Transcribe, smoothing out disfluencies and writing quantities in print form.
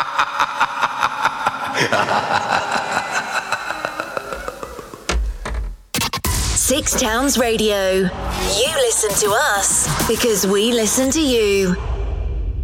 Six Towns Radio. You listen to us because we listen to you.